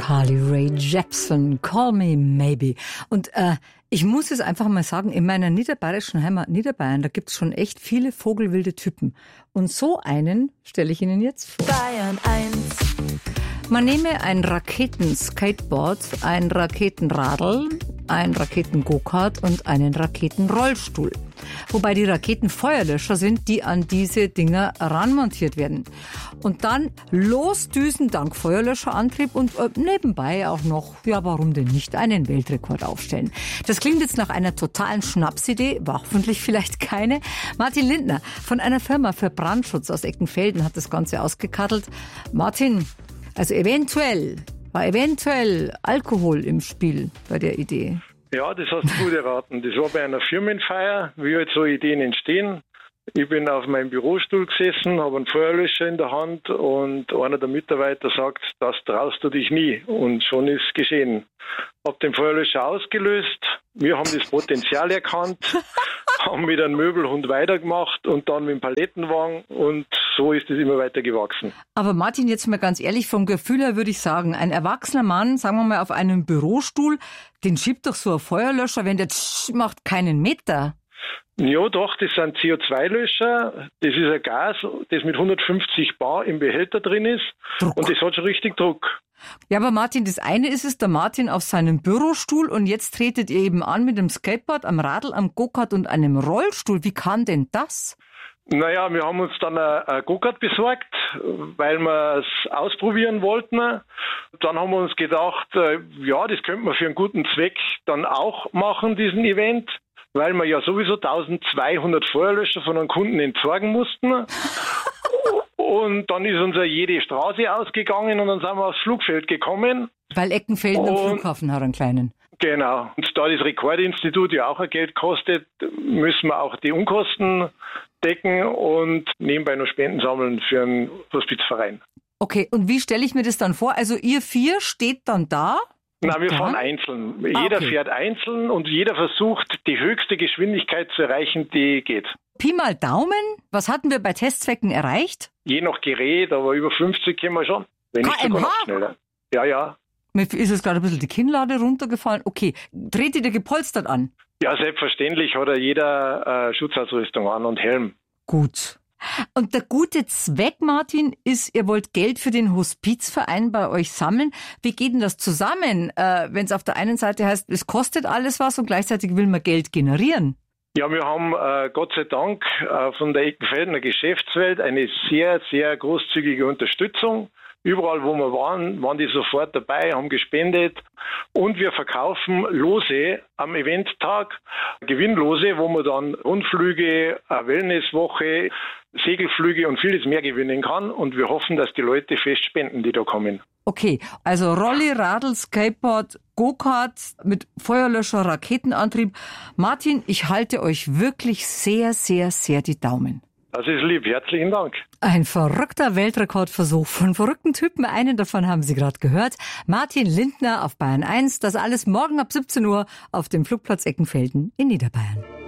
Carly Rae Jepsen, Call Me Maybe. Und ich muss es einfach mal sagen, in meiner niederbayerischen Heimat Niederbayern, da gibt's schon echt viele vogelwilde Typen. Und so einen stelle ich Ihnen jetzt vor. Bayern 1. Man nehme ein Raketenskateboard, ein Raketenradl, ein Raketen-Go-Kart und einen Raketenrollstuhl. Wobei die Raketenfeuerlöscher sind, die an diese Dinger ranmontiert werden. Und dann losdüsen dank Feuerlöscherantrieb und nebenbei auch noch, ja warum denn nicht, einen Weltrekord aufstellen. Das klingt jetzt nach einer totalen Schnapsidee, war hoffentlich vielleicht keine. Martin Lindner von einer Firma für Brandschutz aus Eckenfelden hat das Ganze ausgekattelt. Martin, also war eventuell Alkohol im Spiel bei der Idee. Ja, das hast du gut erraten. Das war bei einer Firmenfeier, wie halt so Ideen entstehen. Ich bin auf meinem Bürostuhl gesessen, habe einen Feuerlöscher in der Hand und einer der Mitarbeiter sagt, das traust du dich nie. Und schon ist geschehen. Hab den Feuerlöscher ausgelöst, wir haben das Potenzial erkannt, haben mit einem Möbelhund weitergemacht und dann mit dem Palettenwagen und so ist es immer weiter gewachsen. Aber Martin, jetzt mal ganz ehrlich, vom Gefühl her würde ich sagen, ein erwachsener Mann, sagen wir mal auf einem Bürostuhl, den schiebt doch so ein Feuerlöscher, wenn der macht keinen Meter. Ja, doch, das sind CO2-Löscher. Das ist ein Gas, das mit 150 Bar im Behälter drin ist. Druck. Und das hat schon richtig Druck. Ja, aber Martin, das eine ist es, der Martin auf seinem Bürostuhl und jetzt tretet ihr eben an mit dem Skateboard, am Radl, am Go-Kart und einem Rollstuhl. Wie kann denn das? Naja, wir haben uns dann ein Go-Kart besorgt, weil wir es ausprobieren wollten. Dann haben wir uns gedacht, ja, das könnte man für einen guten Zweck dann auch machen, diesen Event, weil wir ja sowieso 1200 Feuerlöscher von einem Kunden entsorgen mussten. Und dann ist uns jede Straße ausgegangen und dann sind wir aufs Flugfeld gekommen. Weil Eckenfelden am Flughafen hat einen kleinen. Genau. Und da das Rekordinstitut ja auch ein Geld kostet, müssen wir auch die Unkosten decken und nebenbei noch Spenden sammeln für einen Hospizverein. Okay, und wie stelle ich mir das dann vor? Also ihr 4 steht dann da? Nein, wir fahren einzeln. Jeder fährt einzeln und jeder versucht, die höchste Geschwindigkeit zu erreichen, die geht. Pi mal Daumen, was hatten wir bei Testzwecken erreicht? Je nach Gerät, aber über 50 können wir schon. Wenn nicht sogar noch schneller. Ja, ja. Mir ist jetzt gerade ein bisschen die Kinnlade runtergefallen. Okay, dreht ihr gepolstert an? Ja, selbstverständlich hat jeder Schutzausrüstung an und Helm. Gut. Und der gute Zweck, Martin, ist, ihr wollt Geld für den Hospizverein bei euch sammeln. Wie geht denn das zusammen, wenn es auf der einen Seite heißt, es kostet alles was und gleichzeitig will man Geld generieren? Ja, wir haben Gott sei Dank von der Eckenfeldener Geschäftswelt eine sehr, sehr großzügige Unterstützung. Überall, wo wir waren die sofort dabei, haben gespendet. Und wir verkaufen Lose am Eventtag, Gewinnlose, wo man dann Rundflüge, eine Wellnesswoche, Segelflüge und vieles mehr gewinnen kann. Und wir hoffen, dass die Leute fest spenden, die da kommen. Okay, also Rolli, Radl, Skateboard, Go-Kart mit Feuerlöscher, Raketenantrieb. Martin, ich halte euch wirklich sehr, sehr, sehr die Daumen. Das ist lieb. Herzlichen Dank. Ein verrückter Weltrekordversuch von verrückten Typen. Einen davon haben Sie gerade gehört. Martin Lindner auf Bayern 1. Das alles morgen ab 17 Uhr auf dem Flugplatz Eckenfelden in Niederbayern.